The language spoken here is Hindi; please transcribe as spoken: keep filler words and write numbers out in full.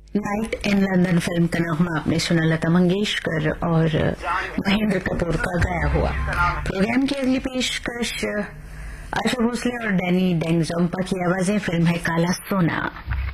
नाइट इन लंदन फिल्म का नगमा आपने सुना लता मंगेशकर और महेंद्र कपूर का गाया हुआ। प्रोग्राम की अगली पेशकश आशा भोसले और डैनी डेंगजोम्पा की आवाजें। फिल्म है काला सोना।